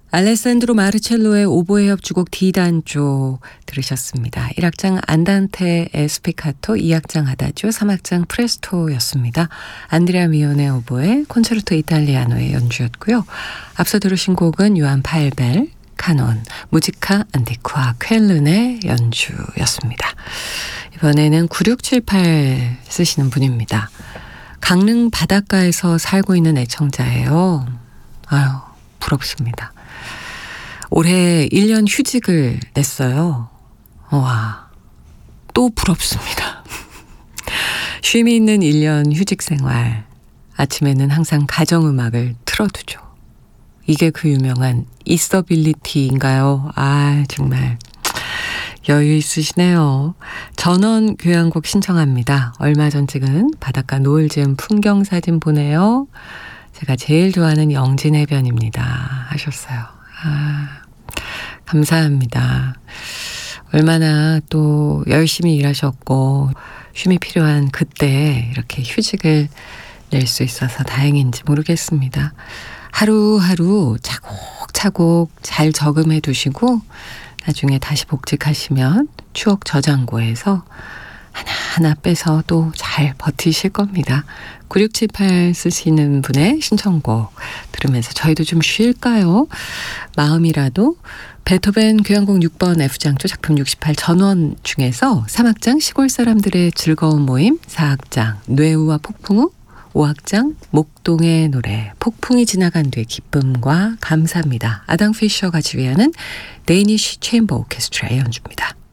알레산드로 마르첼로의 오보에 협주곡 D단조 들으셨습니다. 1악장 안단테의 스피카토, 2악장 아다지오, 3악장 프레스토였습니다. 안드레아 미오네 오보의 콘체르토 이탈리아노의 연주였고요. 앞서 들으신 곡은 요한 팔벨, 카논, 무지카 안티쿠아 쾰른의 연주였습니다. 이번에는 9678 쓰시는 분입니다. 강릉 바닷가에서 살고 있는 애청자예요. 아유, 부럽습니다. 올해 1년 휴직을 냈어요. 와, 또 부럽습니다. 쉼이 있는 1년 휴직 생활. 아침에는 항상 가정음악을 틀어두죠. 이게 그 유명한 있어빌리티인가요? 아, 정말 여유 있으시네요. 전원 교향곡 신청합니다. 얼마 전 찍은 바닷가 노을 지은 풍경 사진 보내요. 제가 제일 좋아하는 영진해변입니다. 하셨어요. 아, 감사합니다. 얼마나 또 열심히 일하셨고 쉼이 필요한 그때 이렇게 휴직을 낼 수 있어서 다행인지 모르겠습니다. 하루하루 차곡차곡 잘 저금해 두시고 나중에 다시 복직하시면 추억 저장고에서 하나하나 빼서 또 잘 버티실 겁니다. 9678 쓰시는 분의 신청곡 들으면서 저희도 좀 쉴까요? 마음이라도 베토벤 교향곡 6번 F장조 작품 68 전원 중에서 3악장 시골 사람들의 즐거운 모임, 4악장 뇌우와 폭풍우, 5악장 목동의 노래 폭풍이 지나간 뒤의 기쁨과 감사합니다. 아당 피셔가 지휘하는 데이니쉬 체인버 오케스트라의 연주입니다.